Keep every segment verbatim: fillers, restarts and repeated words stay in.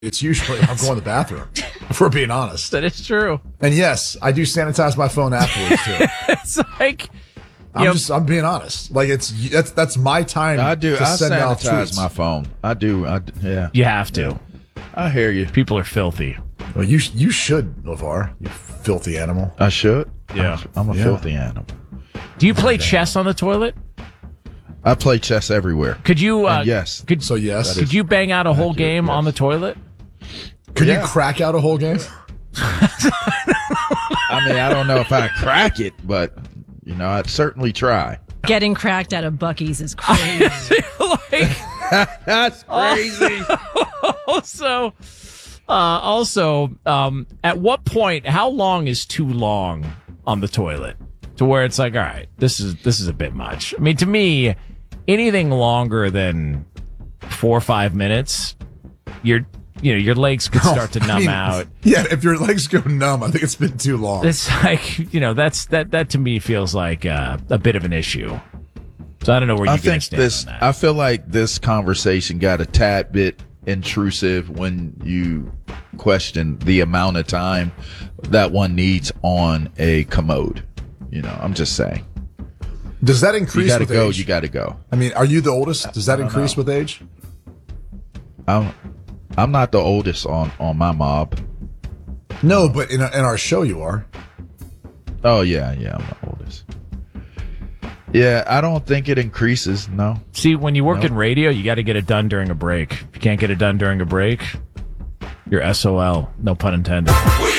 It's usually I'm going to the bathroom, if we're being honest. That is true. And yes, I do sanitize my phone afterwards too. It's like I'm know, just I'm being honest. Like it's that's that's my time. I do. To I send out sanitize tweets. my phone. I do. I d- yeah. you have to. I hear you. People are filthy. Well, you you should, LeVar, you filthy animal. I should. Yeah. I'm a Yeah. filthy animal. Do you play chess on the toilet? I play chess everywhere. Could you? Uh, And yes. Could So yes, Could you bang out a whole do, game yes. on the toilet? could Yeah. you crack out a whole game? I mean, I don't know if I crack it, but you know, I'd certainly try. Getting cracked out of Buc-ee's is crazy. like That's crazy. also, uh, also, um, at what point? How long is too long on the toilet? To where it's like, all right, this is this is a bit much. I mean, to me, anything longer than four or five minutes, you're you know your legs could start to I numb mean, out. Yeah, if your legs go numb, I think it's been too long. It's like you know that's that that to me feels like uh, a bit of an issue. So I don't know where you I guys think stand this. on that. I feel like this conversation got a tad bit intrusive when you question the amount of time that one needs on a commode. You know, I'm just saying. Does that You increase got to with go. age? You got to go. I mean, are you the oldest? Does that don't increase know. with age? I'm. I'm not the oldest on on my mob. No, but in, in our show you are. Oh yeah, yeah, I'm the oldest. Yeah, I don't think it increases. No. See, when you work Nope. in radio, you got to get it done during a break. If you can't get it done during a break, you're S O L. No pun intended.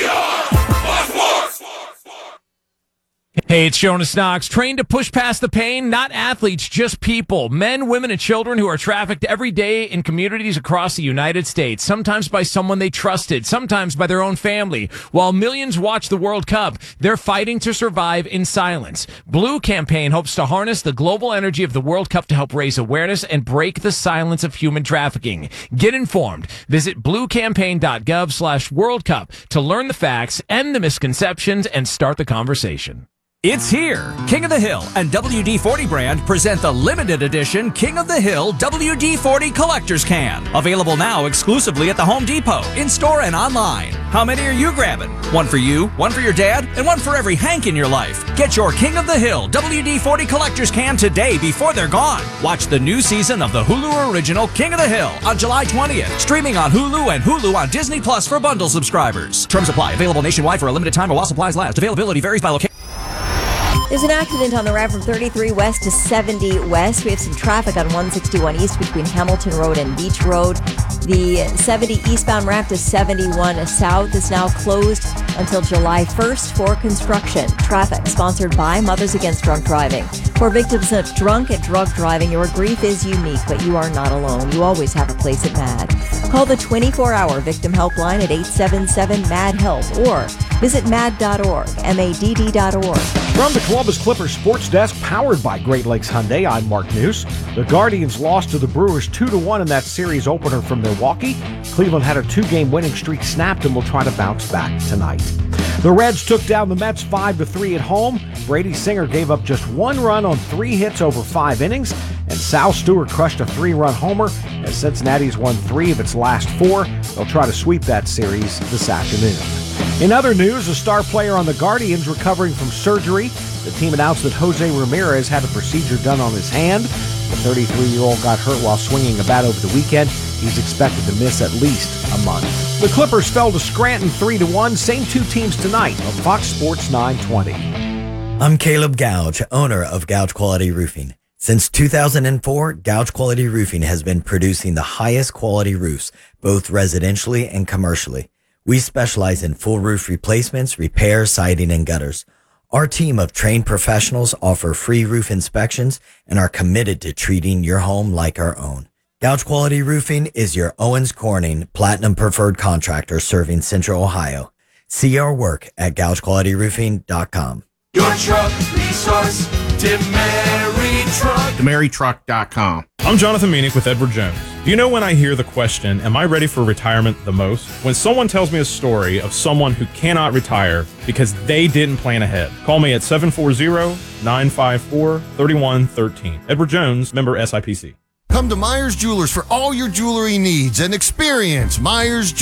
Hey, it's Jonas Knox. Trained to push past the pain, not athletes, just people. Men, women, and children who are trafficked every day in communities across the United States, sometimes by someone they trusted, sometimes by their own family. While millions watch the World Cup, they're fighting to survive in silence. Blue Campaign hopes to harness the global energy of the World Cup to help raise awareness and break the silence of human trafficking. Get informed. Visit bluecampaign.gov slash World Cup to learn the facts, end the misconceptions, and start the conversation. It's here. King of the Hill and W D forty brand present the limited edition King of the Hill W D forty Collector's Can. Available now exclusively at the Home Depot, in-store and online. How many are you grabbing? One for you, one for your dad, and one for every Hank in your life. Get your King of the Hill W D forty Collector's Can today before they're gone. Watch the new season of the Hulu original King of the Hill on July twentieth. Streaming on Hulu and Hulu on Disney Plus for bundle subscribers. Terms apply. Available nationwide for a limited time or while supplies last. Availability varies by location. There's an accident on the route from thirty-three west to seventy west. We have some traffic on one sixty-one east between Hamilton Road and Beach Road. The seventy eastbound ramp to seventy-one south is now closed until July first for construction. Traffic sponsored by Mothers Against Drunk Driving. For victims of drunk and drug driving, your grief is unique, but you are not alone. You always have a place at MAD. Call the twenty-four hour victim helpline at eight seven seven MAD HELP or visit mad dot org, M A D D dot org. From the Columbus Clippers Sports Desk, powered by Great Lakes Hyundai, I'm Mark News. The Guardians lost to the Brewers two to one in that series opener from Milwaukee. Cleveland had a two-game winning streak snapped and will try to bounce back tonight. The Reds took down the Mets five to three at home. Brady Singer gave up just one run on three hits over five innings, and Sal Stewart crushed a three-run homer as Cincinnati's won three of its last four. They'll try to sweep that series this afternoon. In other news, a star player on the Guardians recovering from surgery. The team announced that Jose Ramirez had a procedure done on his hand. The thirty-three-year-old got hurt while swinging a bat over the weekend. He's expected to miss at least a month. The Clippers fell to Scranton three to one. Same two teams tonight on Fox Sports nine twenty. I'm Caleb Gouge, owner of Gouge Quality Roofing. Since two thousand four, Gouge Quality Roofing has been producing the highest quality roofs, both residentially and commercially. We specialize in full roof replacements, repairs, siding, and gutters. Our team of trained professionals offer free roof inspections and are committed to treating your home like our own. Gouge Quality Roofing is your Owens Corning Platinum Preferred Contractor serving Central Ohio. See our work at gouge quality roofing dot com. Your truck resource, DeMary Truck. DeMary Truck dot com. I'm Jonathan Meanick with Edward Jones. Do you know when I hear the question, am I ready for retirement the most? When someone tells me a story of someone who cannot retire because they didn't plan ahead. Call me at seven four zero, nine five four, three one one three. Edward Jones, member S I P C. Come to Myers Jewelers for all your jewelry needs and experience Myers